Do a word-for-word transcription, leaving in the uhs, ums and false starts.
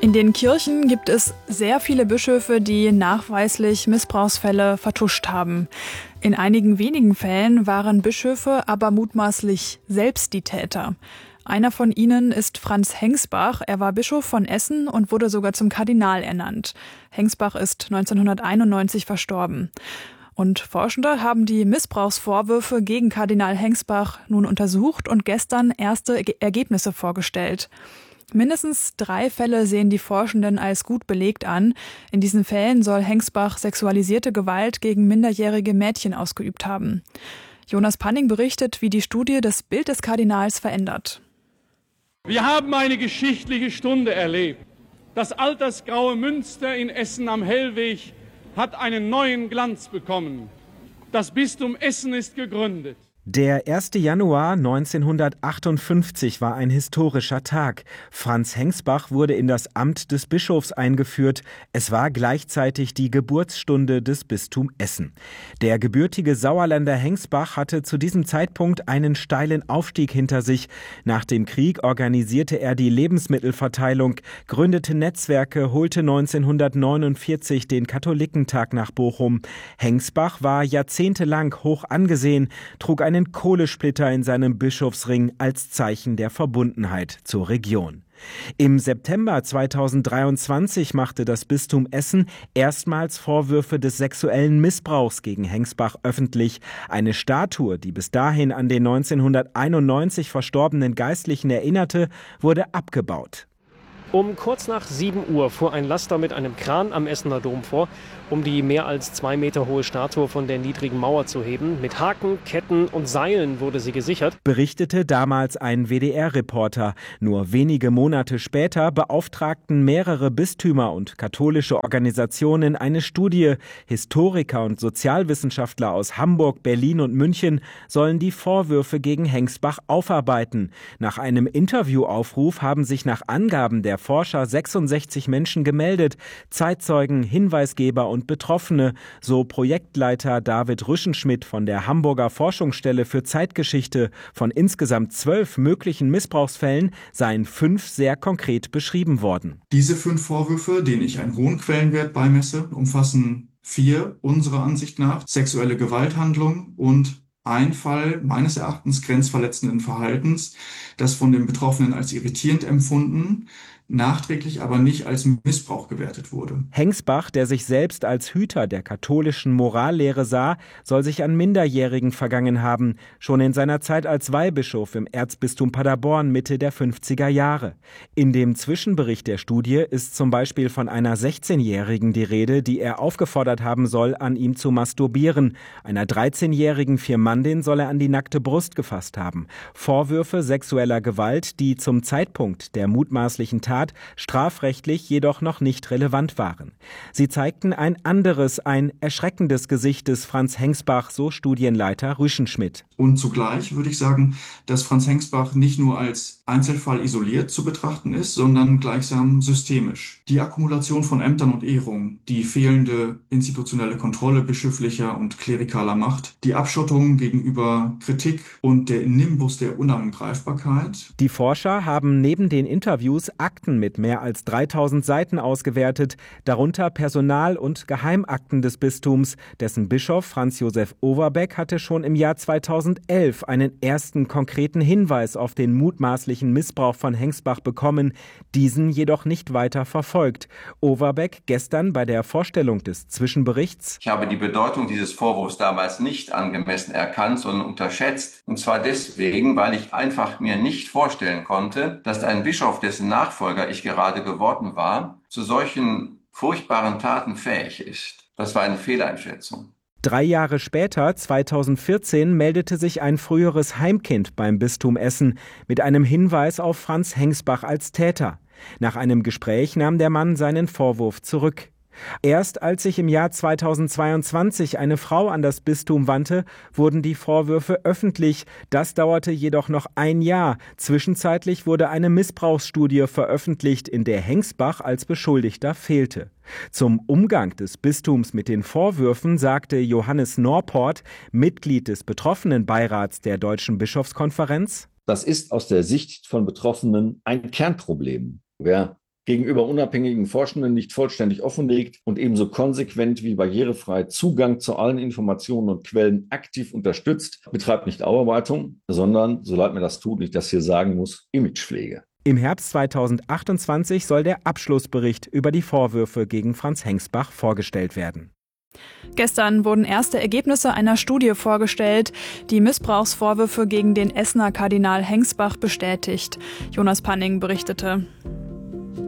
In den Kirchen gibt es sehr viele Bischöfe, die nachweislich Missbrauchsfälle vertuscht haben. In einigen wenigen Fällen waren Bischöfe aber mutmaßlich selbst die Täter. Einer von ihnen ist Franz Hengsbach. Er war Bischof von Essen und wurde sogar zum Kardinal ernannt. Hengsbach ist neunzehnhunderteinundneunzig verstorben. Und Forschende haben die Missbrauchsvorwürfe gegen Kardinal Hengsbach nun untersucht und gestern erste Ergebnisse vorgestellt. Mindestens drei Fälle sehen die Forschenden als gut belegt an. In diesen Fällen soll Hengsbach sexualisierte Gewalt gegen minderjährige Mädchen ausgeübt haben. Jonas Panning berichtet, wie die Studie das Bild des Kardinals verändert. Wir haben eine geschichtliche Stunde erlebt. Das altersgraue Münster in Essen am Hellweg hat einen neuen Glanz bekommen. Das Bistum Essen ist gegründet. Der erste Januar neunzehnhundertachtundfünfzig war ein historischer Tag. Franz Hengsbach wurde in das Amt des Bischofs eingeführt. Es war gleichzeitig die Geburtsstunde des Bistums Essen. Der gebürtige Sauerländer Hengsbach hatte zu diesem Zeitpunkt einen steilen Aufstieg hinter sich. Nach dem Krieg organisierte er die Lebensmittelverteilung, gründete Netzwerke, holte neunzehnhundertneunundvierzig den Katholikentag nach Bochum. Hengsbach war jahrzehntelang hoch angesehen, trug einen Kohlesplitter in seinem Bischofsring als Zeichen der Verbundenheit zur Region. Im September zweitausenddreiundzwanzig machte das Bistum Essen erstmals Vorwürfe des sexuellen Missbrauchs gegen Hengsbach öffentlich. Eine Statue, die bis dahin an den neunzehnhunderteinundneunzig verstorbenen Geistlichen erinnerte, wurde abgebaut. Um kurz nach sieben Uhr fuhr ein Laster mit einem Kran am Essener Dom vor, um die mehr als zwei Meter hohe Statue von der niedrigen Mauer zu heben. Mit Haken, Ketten und Seilen wurde sie gesichert, berichtete damals ein W D R-Reporter. Nur wenige Monate später beauftragten mehrere Bistümer und katholische Organisationen eine Studie. Historiker und Sozialwissenschaftler aus Hamburg, Berlin und München sollen die Vorwürfe gegen Hengsbach aufarbeiten. Nach einem Interviewaufruf haben sich nach Angaben der Forscher sechsundsechzig Menschen gemeldet, Zeitzeugen, Hinweisgeber und Betroffene, so Projektleiter David Rüschenschmidt von der Hamburger Forschungsstelle für Zeitgeschichte. Von insgesamt zwölf möglichen Missbrauchsfällen seien fünf sehr konkret beschrieben worden. Diese fünf Vorwürfe, denen ich einen hohen Quellenwert beimesse, umfassen vier unserer Ansicht nach sexuelle Gewalthandlungen und ein Fall meines Erachtens grenzverletzenden Verhaltens, das von den Betroffenen als irritierend empfunden, nachträglich aber nicht als Missbrauch gewertet wurde. Hengsbach, der sich selbst als Hüter der katholischen Morallehre sah, soll sich an Minderjährigen vergangen haben, schon in seiner Zeit als Weihbischof im Erzbistum Paderborn Mitte der fünfziger Jahre. In dem Zwischenbericht der Studie ist zum Beispiel von einer sechzehnjährigen die Rede, die er aufgefordert haben soll, an ihm zu masturbieren. Einer dreizehnjährigen Firmandin soll er an die nackte Brust gefasst haben. Vorwürfe sexueller Gewalt, die zum Zeitpunkt der mutmaßlichen Tat strafrechtlich jedoch noch nicht relevant waren. Sie zeigten ein anderes, ein erschreckendes Gesicht des Franz Hengsbach, so Studienleiter Rüschenschmidt. Und zugleich würde ich sagen, dass Franz Hengsbach nicht nur als Einzelfall isoliert zu betrachten ist, sondern gleichsam systemisch. Die Akkumulation von Ämtern und Ehrungen, die fehlende institutionelle Kontrolle bischöflicher und klerikaler Macht, die Abschottung gegenüber Kritik und der Nimbus der Unangreifbarkeit. Die Forscher haben neben den Interviews Akten mit mehr als dreitausend Seiten ausgewertet, darunter Personal- und Geheimakten des Bistums. Dessen Bischof Franz Josef Overbeck hatte schon im Jahr zweitausendelf einen ersten konkreten Hinweis auf den mutmaßlichen Missbrauch von Hengsbach bekommen, diesen jedoch nicht weiter verfolgt. Overbeck gestern bei der Vorstellung des Zwischenberichts: Ich habe die Bedeutung dieses Vorwurfs damals nicht angemessen erkannt, sondern unterschätzt. Und zwar deswegen, weil ich einfach mir nicht vorstellen konnte, dass ein Bischof, dessen Nachfolger ich gerade geworden war, zu solchen furchtbaren Taten fähig ist. Das war eine Fehleinschätzung. Drei Jahre später, zweitausendvierzehn, meldete sich ein früheres Heimkind beim Bistum Essen mit einem Hinweis auf Franz Hengsbach als Täter. Nach einem Gespräch nahm der Mann seinen Vorwurf zurück. Erst als sich im Jahr zweitausendzweiundzwanzig eine Frau an das Bistum wandte, wurden die Vorwürfe öffentlich. Das dauerte jedoch noch ein Jahr. Zwischenzeitlich wurde eine Missbrauchsstudie veröffentlicht, in der Hengsbach als Beschuldigter fehlte. Zum Umgang des Bistums mit den Vorwürfen sagte Johannes Norport, Mitglied des Betroffenenbeirats der Deutschen Bischofskonferenz: Das ist aus der Sicht von Betroffenen ein Kernproblem. Wer gegenüber unabhängigen Forschenden nicht vollständig offenlegt und ebenso konsequent wie barrierefrei Zugang zu allen Informationen und Quellen aktiv unterstützt, betreibt nicht Aufarbeitung, sondern, so leid mir das tut, ich das hier sagen muss, Imagepflege. Im Herbst zweitausendachtundzwanzig soll der Abschlussbericht über die Vorwürfe gegen Franz Hengsbach vorgestellt werden. Gestern wurden erste Ergebnisse einer Studie vorgestellt, die Missbrauchsvorwürfe gegen den Essener Kardinal Hengsbach bestätigt. Jonas Panning berichtete.